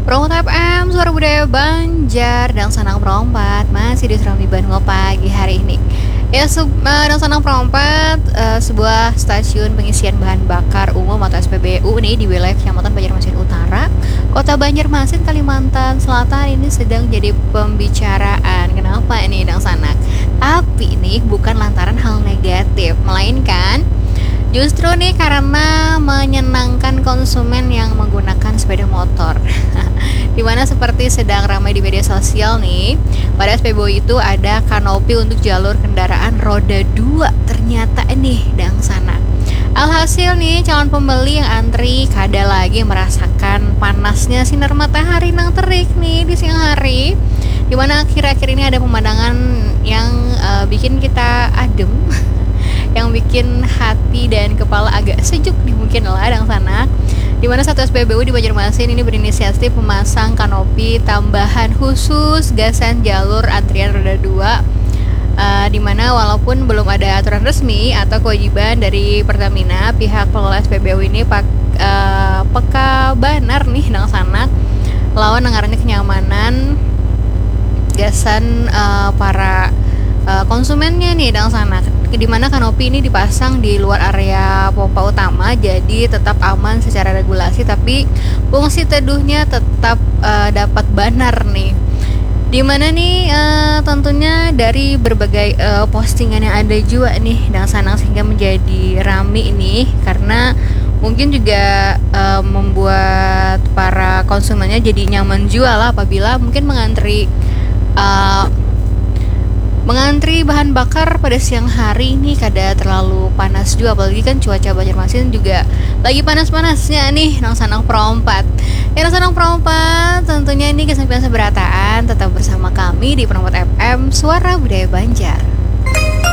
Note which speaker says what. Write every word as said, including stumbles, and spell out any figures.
Speaker 1: Promot F M, suara budaya Banjar dan Sanang Perompat masih di Serambi Bandung pagi hari ini. Ya, sub, uh, dan Sanang Perompat uh, sebuah stasiun pengisian bahan bakar umum atau S P B U nih di wilayah Kecamatan Banjarmasin Utara, Kota Banjarmasin, Kalimantan Selatan ini sedang jadi pembicaraan. Kenapa ini Dang Sanak? Tapi ini bukan lantaran hal negatif, melainkan justru nih karena menyenangkan konsumen yang menggunakan sepeda motor. Dimana seperti sedang ramai di media sosial nih, pada S P B U itu ada kanopi untuk jalur kendaraan roda dua. Ternyata nih Dang Sana, alhasil nih calon pembeli yang antri kada lagi merasakan panasnya sinar matahari nang terik nih di siang hari, dimana akhir-akhir ini ada pemandangan yang uh, bikin kita adem yang bikin hati dan kepala agak sejuk nih mungkin lah Dang Sana. Dimana satu S P B U di Banjarmasin ini berinisiatif memasang kanopi tambahan khusus gasan jalur antrian roda dua, uh, dimana walaupun belum ada aturan resmi atau kewajiban dari Pertamina, pihak pengelola S P B U ini pak, uh, peka banar nih Dang Sana lawan nengarannya kenyamanan gasan uh, para uh, konsumennya nih Dang Sana, di mana kanopi ini dipasang di luar area pompa utama, jadi tetap aman secara regulasi, tapi fungsi teduhnya tetap uh, dapat banar nih. Dimana nih uh, tentunya dari berbagai uh, postingan yang ada juga nih Dang Sanang, sehingga menjadi rame ini karena mungkin juga uh, membuat para konsumennya jadi nyaman juga lah apabila mungkin mengantri uh, Mengantri bahan bakar pada siang hari ini kada terlalu panas juga, apalagi kan cuaca Banjarmasin juga lagi panas-panasnya nih Nang Sanang Perompat. Ya Nang Sanang Perompat, tentunya ini kesampaian seberataan tetap bersama kami di Promot F M, suara budaya Banjar.